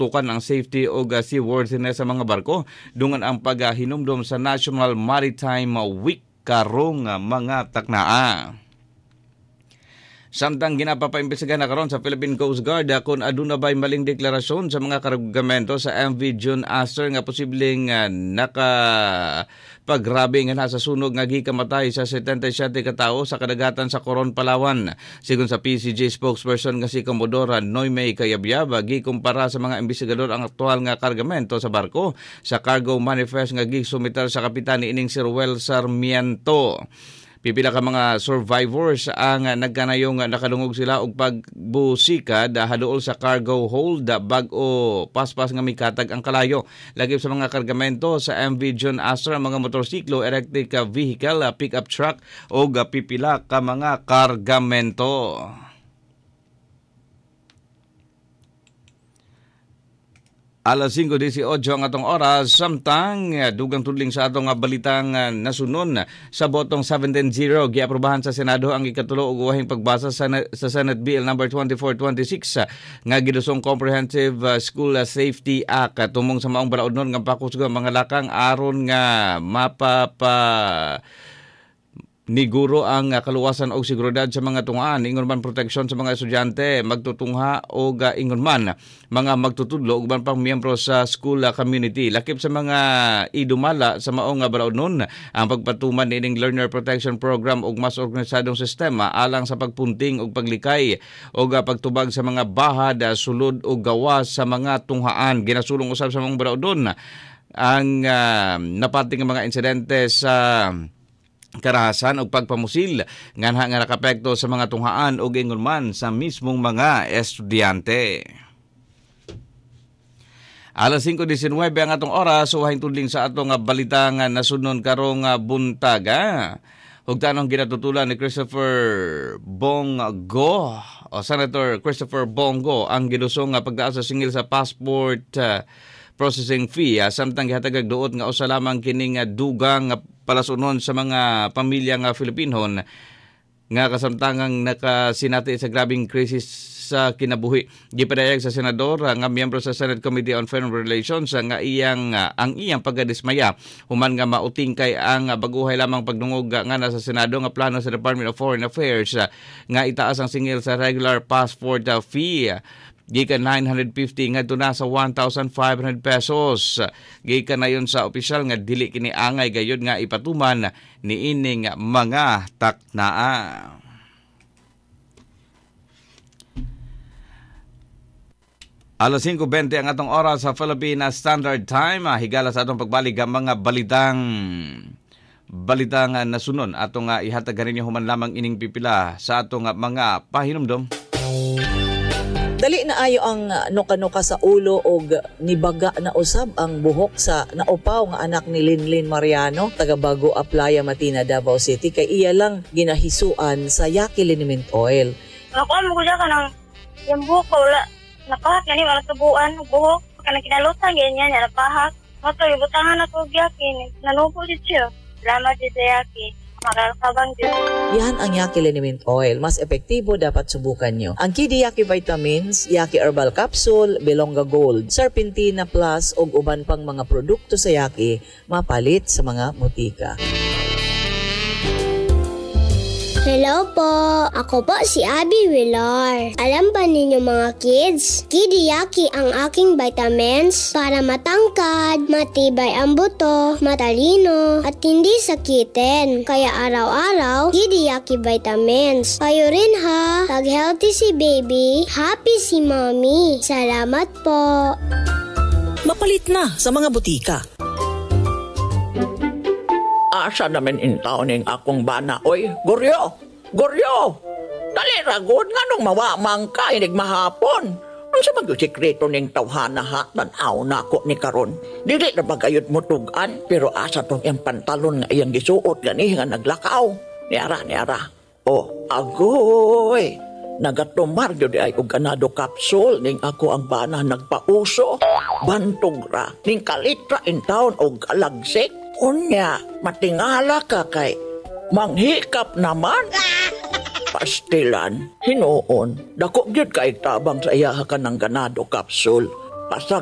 tukan ang safety o seaworthiness sa mga barko. Dungan ang paghinumdom sa National Maritime Week karong mga taknaa. Samtang ginapapaimbestigahan na karon sa Philippine Coast Guard kung aduna ba'y maling deklarasyon sa mga kargamento sa MV June Aster nga posibleng nakapagrabe nga nasa sunog nga gikamatay sa 77 ka tawo sa kadagatan sa Coron, Palawan. Sigon sa PCG spokesperson nga si Commodore Noymay Cayabyab, gikumpara sa mga investigador ang aktual nga kargamento sa barko sa cargo manifest nga gisumitar sa kapitan niining si Ruel Sarmiento. Pipila ka mga survivors ang nagkanayong nakalungog sila og pagbusikad haduol sa cargo hold bag-o paspas nga mikatag ang kalayo. Lagip sa mga kargamento sa MV John Astor, mga motorsiklo, electric vehicle, pick-up truck o pipila ka mga kargamento. Alas 5:18 ang atong oras, samtang dugang tudling sa atong balitang nasunon sa botong 17-0 giaprobahan sa Senado ang ikatulo ug uwahing pagbasa sa Senate Bill number 2426 nga gidusong Comprehensive School Safety Act tumong sa maong balaodnon nga pakusga mga lakang aron nga ni guro ang kaluwasan o seguridad sa mga tungaan, ingon man proteksyon sa mga estudyante, magtutungha o ingon man mga magtutudlo ug man pang miyembro sa school community. Lakip sa mga idumala sa maong balaodnon ang pagpatuman nining Learner Protection Program ug mas organisadong sistema alang sa pagpunting ug paglikay o pagtubag sa mga bahad, sulod o gawas sa mga tunghaan. Ginasulong usab sa maong balaodnon ang napating mga insidente sa karahasan o pagpamusil nga nakapekto sa mga tunghaan o ingon man sa mismong mga estudyante. Alas 5:19 ang atong oras, uhaing tudling sa atong balita nga nasunon karong buntag. Hugtanong ginatutulan ni Senator Christopher Bongo ang gidusong nga pagtaas sa singil sa passport processing fee, samtang gihatagag duot nga usa lamang kining dugang palasunon sa mga pamilya nga Filipino nga kasamtangang nakasinati sa grabing krisis sa kinabuhi. Gipadayag sa senador nga miyembro sa Senate Committee on Foreign Relations nga ang iyang pagdismaya human nga mauting kay ang baguhay lamang pagdungog nga nasa Senado nga plano sa Department of Foreign Affairs nga itaas ang singil sa regular passport fee gikan 950 ngadto na sa 1,500 pesos. Gikan na yun sa opisyal nga dili kini angay gayud nga ipatuman niining mga taknaa. Alas 5:20 ang atong oras sa Philippine Standard Time. Higala sa atong pagbalik ang mga balitang nasunon atong ihatag ganin human lamang ining pipila sa atong mga pahinumdom. Dali na ayo ang nuka-nuka sa ulo og nibaga na usab ang buhok sa naupaw nga anak ni Linlin Mariano, taga Bago Aplaya, Matina, Davao City, kay iya lang ginahisuan sa Yaki Liniment Oil. Nakuha mo ko siya ka ng yung buhok ko, wala napahak yan, wala tubuan, buhok, kanang kinalutan, ganyan, napahak. Mato, ibutangan ako Yaki, nanupo dito siya. Salamat dito Yaki. Makakabang dito. Yan ang Yaki Liniment Oil. Mas epektibo, dapat subukan nyo. Ang Kidi Yaki Vitamins, Yaki Herbal Capsule, Belonga Gold, Serpentina Plus ug uban pang mga produkto sa Yaki mapalit sa mga butika. Hello po! Ako po si Abby Villar. Alam ba ninyo mga kids? Kidi Yaki ang aking vitamins para matangkad, matibay ang buto, matalino, at hindi sakitin. Kaya araw-araw, Kidi Yaki vitamins. Kayo rin ha! Pag healthy si baby, happy si mommy. Salamat po! Mapalit na sa mga butika. Asa naman intaw ning akong bana. Oy, Goryo! Goryo! Dali ragod nga nung mawamang ka inig mahapon. Ano sa mag-sikreto ning tawhana ha? Tanaw na ako ni karon. Dili na bagayod mo tugan, pero asa tong yung pantalon nga iyang gisuot gani nga naglakaw. Niara. Oh, agoy! Nagatumar yun ay og ganado capsule ning ako ang bana nagpauso. Bantog ra, ning kalitra in town og alagsik. Unya, matingala ka kay manghikap naman. Pastilan, hinuon, dako gyud kay tabang sa iyaha ka ng ganado capsule. pasag